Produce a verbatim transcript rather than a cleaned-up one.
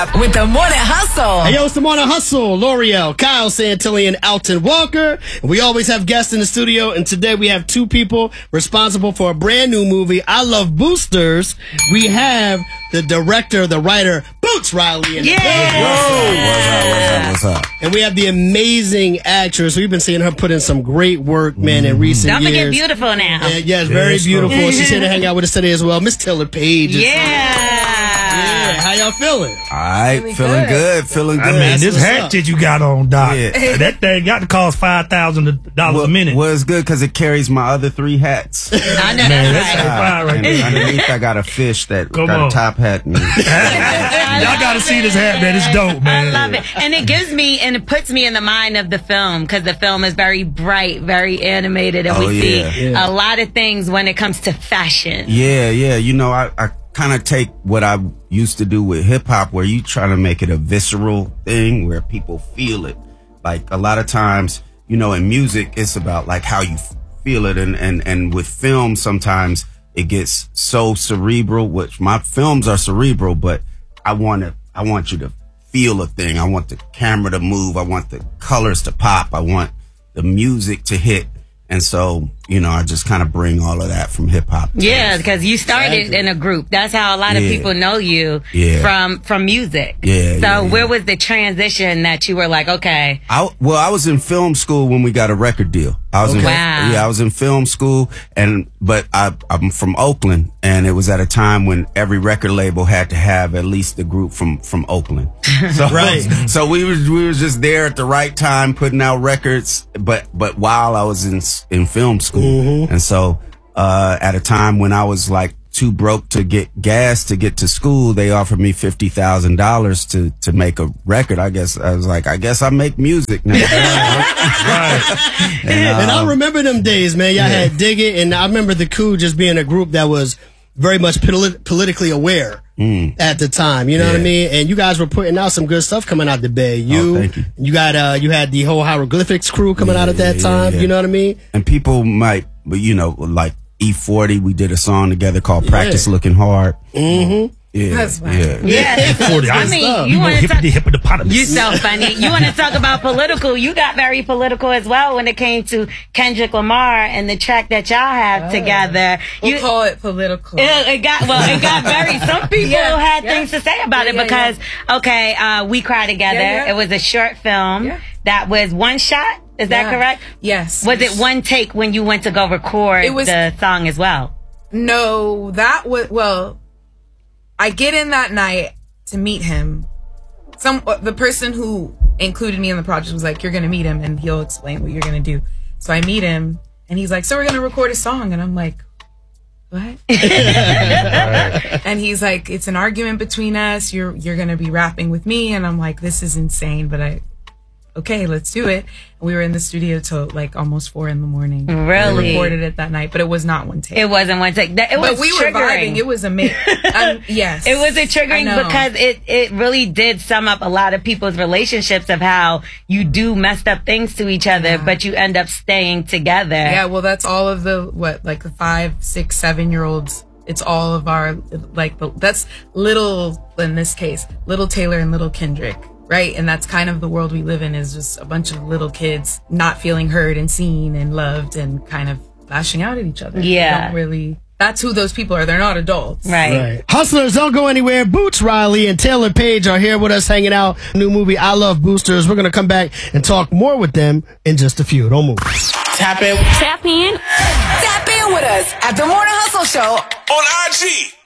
With the Morning Hustle. Hey, yo, it's the Morning Hustle. L'Oreal, Kyle Santilli, and Alton Walker. We always have guests in the studio, and today we have two people responsible for a brand new movie, I Love Boosters. We have the director, the writer, Boots Riley. In yeah. Whoa. What's up, what's up, what's up? And we have the amazing actress. We've been seeing her put in some great work, man, in recent Don't years. Don't forget beautiful now. Yeah, yes, very yes, beautiful. bro. She's here to hang out with us today as well. Miss Taylor Page. Yeah. Yeah, how y'all feeling? All right, Feeling feeling good. good, feeling good. I mean, That's this what's hat up. that you got on, Doc, Yeah. that thing got to cost five thousand dollars well, a minute. well, it's good because it carries my other three hats. I know Man, that's that's right. fire right And there. underneath, I got a fish that Come got on. a top hat. And Y'all got to see this hat, man. It's dope, man. I love it. And it gives me, and it puts me in the mind of the film, because the film is very bright, very animated, and Oh, we yeah. see Yeah. a lot of things when it comes to fashion. yeah, yeah. You know, I, I kind of take what I used to do with hip hop, where you try to make it a visceral thing where people feel it. Like a lot of times, you know, in music, it's about like how you f- feel it. And, and, and with film, sometimes it gets so cerebral, which my films are cerebral, but I want to, I want you to feel a thing. I want the camera to move. I want the colors to pop. I want the music to hit. And so, you know, I just kind of bring all of that from hip hop. Yeah, because you started Exactly. in a group. That's how a lot of Yeah. people know you Yeah. from from music. Yeah, So yeah, where yeah. was the transition that you were like, okay, I, well, I was in film school when we got a record deal. I was in, Wow. yeah, I was in film school, and but I, I'm from Oakland, and it was at a time when every record label had to have at least a group from from Oakland. So, Right. So we was we was just there at the right time, putting out records. But but while I was in in film school, and so uh, at a time when I was like too broke to get gas to get to school, they offered me fifty thousand dollars to to make a record. I guess I was like, I guess I make music now. Right. and, uh, And I remember them days, man. Y'all had Dig It, and I remember the Coup just being a group that was very much polit- politically aware at the time. You know what I Yeah. mean? And you guys were putting out some good stuff coming out the Bay. You, Oh, thank you. you got uh, you had the whole hieroglyphics crew coming Yeah, out at that yeah, time. yeah. You know what I mean? and people might, but you know, like E forty, we did a song together called "Practice Looking Hard." Mm-hmm. Yeah, That's fine. yeah. yeah. forty, I I mean, stuff. you You know, want to talk. hippity hippopotamus. You so funny. You want to talk about political? You got very political as well when it came to Kendrick Lamar and the track that y'all have together. We'll You, call it political. it, it got well. It got very. Some people Yeah, had yeah. things to say about Yeah, it yeah, because okay, uh, we cry together. Yeah, yeah. It was a short film Yeah. that was one shot. Is that Yeah. correct? Yes. Was it one take when you went to go record It was- the song as well? No, that was, well, I get in that night to meet him. Some, the person who included me in the project was like, you're going to meet him and he'll explain what you're going to do. So I meet him and he's like, so we're going to record a song. And I'm like, what? And he's like, it's an argument between us. You're, you're going to be rapping with me. And I'm like, this is insane, but I, okay, let's do it. And we were in the studio till like almost four in the morning. Really? We recorded it that night, but it was not one take. It wasn't one take. That- It was But we were triggering. vibing. It was amazing. Um, yes. It was a I triggering know. because it, it really did sum up a lot of people's relationships of how you do messed up things to each other, Yeah. but you end up staying together. Yeah, well, that's all of the, what, like the five, six, seven year olds. It's all of our, like, the, that's little, in this case, little Taylor and little Kendrick, right? And that's kind of the world we live in, is just a bunch of little kids not feeling heard and seen and loved and kind of lashing out at each other. Yeah. They don't really, that's who those people are. They're not adults. Right. Right. Hustlers, don't go anywhere. Boots Riley and Taylor Page are here with us hanging out. New movie, I Love Boosters. We're going to come back and talk more with them in just a few. Don't move. Tap in. Tap in. Tap in with us at the Morning Hustle Show On I G.